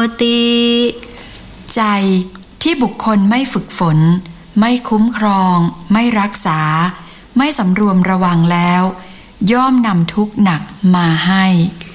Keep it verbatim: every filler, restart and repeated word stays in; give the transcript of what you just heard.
ติใจที่บุคคลไม่ฝึกฝนไม่คุ้มครองไม่รักษาไม่สำรวมระวังแล้วย่อมนำทุกข์หนักมาให้